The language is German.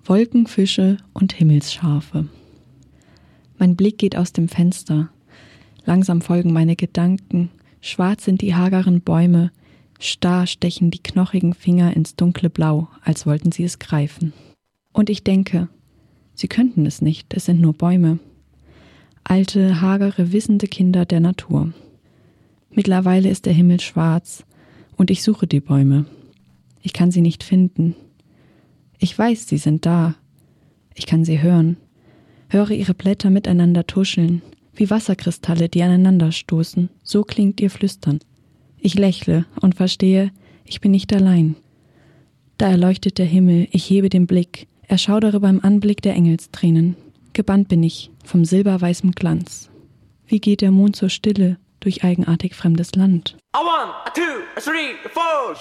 Wolken, Fische und Himmelsschafe. Mein Blick geht aus dem Fenster. Langsam folgen meine Gedanken. Schwarz sind die hageren Bäume. Starr stechen die knochigen Finger ins dunkle Blau, als wollten sie es greifen. Und ich denke, sie könnten es nicht, es sind nur Bäume. Alte, hagere, wissende Kinder der Natur. Mittlerweile ist der Himmel schwarz und ich suche die Bäume. Ich kann sie nicht finden. Ich weiß, sie sind da. Ich kann sie hören. Höre ihre Blätter miteinander tuscheln, wie Wasserkristalle, die aneinander stoßen. So klingt ihr Flüstern. Ich lächle und verstehe, ich bin nicht allein. Da erleuchtet der Himmel, ich hebe den Blick, erschaudere beim Anblick der Engelstränen. Gebannt bin ich vom silberweißen Glanz. Wie geht der Mond zur Stille durch eigenartig fremdes Land? 1, 2, 3, 4.